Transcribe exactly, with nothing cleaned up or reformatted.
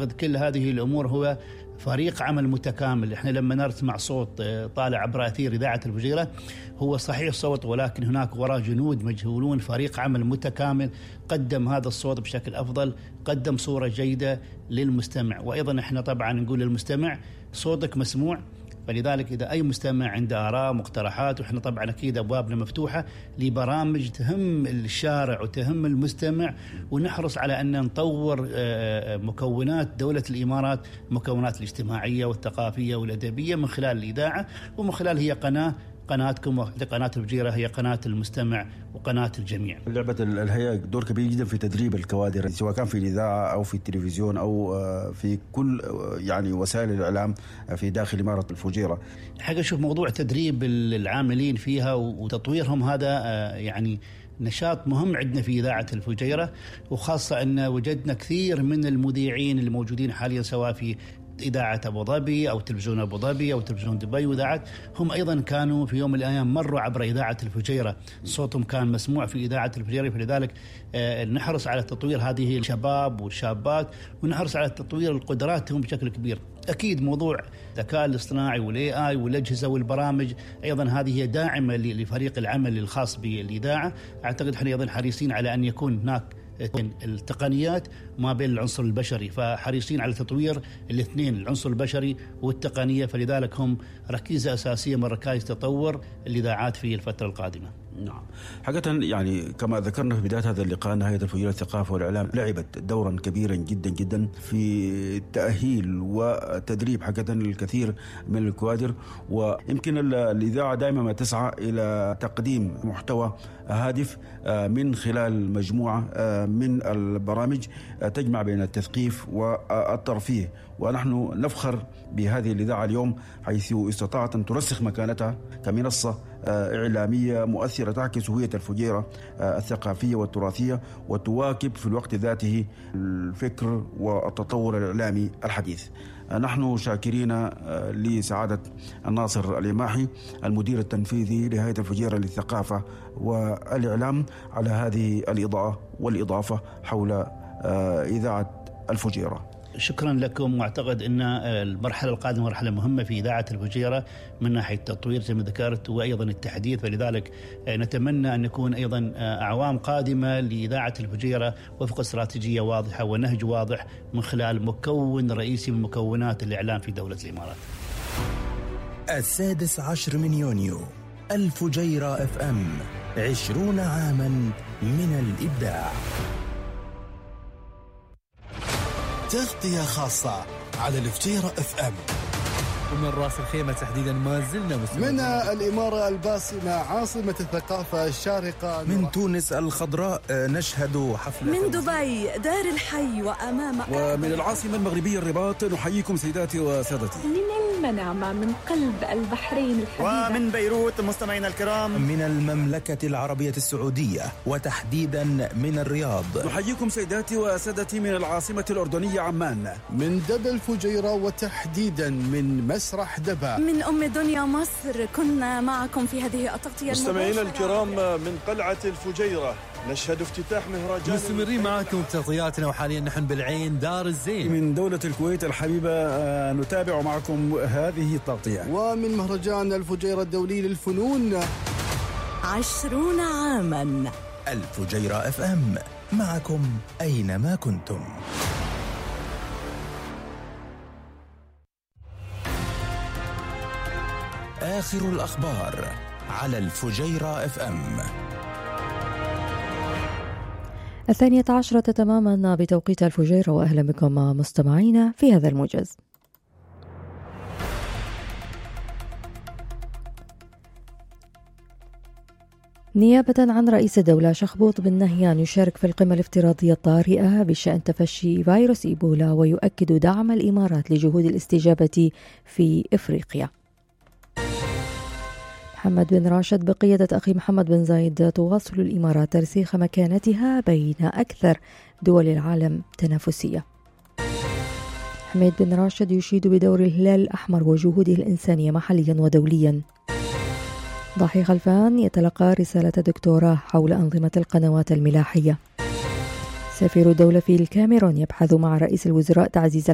أعتقد كل هذه الأمور هو فريق عمل متكامل. احنا لما نسمع صوت طالع عبر أثير إذاعة الفجيرة هو صحيح صوت، ولكن هناك وراء جنود مجهولون، فريق عمل متكامل قدم هذا الصوت بشكل أفضل، قدم صورة جيدة للمستمع. وأيضا احنا طبعا نقول للمستمع صوتك مسموع، فلذلك إذا أي مستمع عنده آراء مقترحات، وإحنا طبعا أكيد أبوابنا مفتوحة لبرامج تهم الشارع وتهم المستمع، ونحرص على أن نطور مكونات دولة الإمارات، مكونات الاجتماعية والثقافية والأدبية من خلال الإذاعة، ومن خلال هي قناة قناتكم وقناة الفجيرة هي قناة المستمع وقناة الجميع. لعبة الهيئة دور كبير جدا في تدريب الكوادر، سواء كان في الإذاعة أو في التلفزيون أو في كل يعني وسائل الإعلام في داخل إمارة الفجيرة. حاجة شوف موضوع تدريب العاملين فيها وتطويرهم هذا يعني نشاط مهم عندنا في إذاعة الفجيرة، وخاصة أن وجدنا كثير من المذيعين الموجودين حاليا سواء في إذاعة أبو ظبي أو تلفزيون أبو ظبي أو تلفزيون دبي وإذاعات، هم أيضا كانوا في يوم من الأيام مروا عبر إذاعة الفجيرة، صوتهم كان مسموع في إذاعة الفجيرة. فلذلك نحرص على تطوير هذه الشباب والشابات، ونحرص على تطوير قدراتهم بشكل كبير. أكيد موضوع الذكاء الاصطناعي والاي اي والأجهزة والبرامج أيضا هذه هي داعمة لفريق العمل الخاص بالإذاعة. أعتقد احنا أيضا حريصين على أن يكون هناك التقنيات ما بين العنصر البشري، فحريصين على تطوير الاثنين، العنصر البشري والتقنية، فلذلك هم ركيزة أساسية من ركائز تطور الإذاعات في الفترة القادمة. نعم حقيقة يعني كما ذكرنا في بداية هذا اللقاء أن هيئة الفجيرة للثقافة والإعلام لعبت دورا كبيرا جدا جدا في تأهيل وتدريب حقيقة الكثير من الكوادر، ويمكن الإذاعة دائما ما تسعى إلى تقديم محتوى هادف من خلال مجموعة من البرامج تجمع بين التثقيف والترفيه، ونحن نفخر بهذه الإذاعة اليوم حيث استطاعت أن ترسخ مكانتها كمنصة إعلامية مؤثرة تعكس هوية الفجيرة الثقافية والتراثية، وتواكب في الوقت ذاته الفكر والتطور الإعلامي الحديث. نحن شاكرين لسعادة الناصر الإماحي المدير التنفيذي لهيئة الفجيرة للثقافة والإعلام على هذه الإضاءة والإضافة حول إذاعة الفجيرة. شكرا لكم، واعتقد ان المرحله القادمه مرحله مهمه في اذاعه الفجيره من ناحيه التطوير زي ما ذكرت وايضا التحديث، فلذلك نتمنى ان نكون ايضا اعوام قادمه لاذاعه الفجيره وفق استراتيجيه واضحه ونهج واضح من خلال مكون رئيسي من مكونات الاعلام في دوله الامارات. السادس عشر من يونيو الفجيره اف ام، عشرون عاما من الابداع. تغطية خاصة على الفجيرة اف ام. ومن راس الخيمة تحديدا ما زلنا من الإمارة الباسمة عاصمة الثقافة الشارقة. من تونس الخضراء نشهد حفلة. من دبي دار الحي وأمام. ومن العاصمة المغربية الرباط نحييكم سيداتي وسادتي. من المنامة من قلب البحرين الحبيبة. ومن بيروت مستمعينا الكرام. من المملكة العربية السعودية وتحديدا من الرياض نحييكم سيداتي وسادتي من العاصمة الأردنية عمان. من دبا الفجيرة وتحديدا من مسرح دبا. من أم دنيا مصر كنا معكم في هذه التغطية. مستمعينا الكرام من قلعة الفجيرة نشهد افتتاح مهرجان. مستمرين معكم بتغطياتنا، وحاليا نحن بالعين دار الزين. من دولة الكويت الحبيبة نتابع معكم هذه التغطية. ومن مهرجان الفجيرة الدولي للفنون عشرون عاما. الفجيرة اف ام معكم أينما كنتم. آخر الأخبار على الفجيرة اف ام. الثانية عشرة تماما بتوقيت الفجيرة، وأهلا بكم مستمعينا في هذا الموجز. نيابة عن رئيس الدولة شخبوط بن نهيان يشارك في القمة الافتراضية الطارئة بشأن تفشي فيروس إيبولا، ويؤكد دعم الإمارات لجهود الاستجابة في إفريقيا. محمد بن راشد بقيادة أخي محمد بن زايد تواصل الإمارات ترسيخ مكانتها بين أكثر دول العالم تنافسية. حميد بن راشد يشيد بدور الهلال الأحمر وجهوده الإنسانية محليا ودوليا. ضاحي خلفان يتلقى رسالة دكتوراه حول أنظمة القنوات الملاحية. سفير الدولة في الكاميرون يبحث مع رئيس الوزراء تعزيز